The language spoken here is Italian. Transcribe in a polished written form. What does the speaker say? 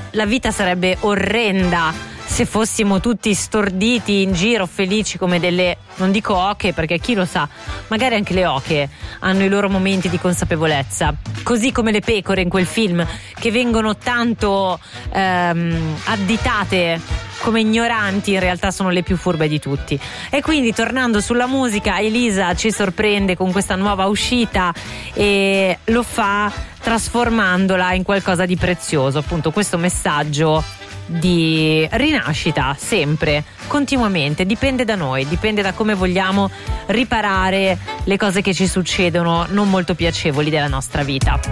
la vita sarebbe orrenda se fossimo tutti storditi in giro, felici come delle, non dico oche, perché chi lo sa, magari anche le oche hanno i loro momenti di consapevolezza, così come le pecore in quel film, che vengono tanto additate come ignoranti, in realtà sono le più furbe di tutti. E quindi, tornando sulla musica, Elisa ci sorprende con questa nuova uscita e lo fa trasformandola in qualcosa di prezioso, appunto questo messaggio di rinascita, sempre, continuamente. Dipende da noi, dipende da come vogliamo riparare le cose che ci succedono non molto piacevoli della nostra vita.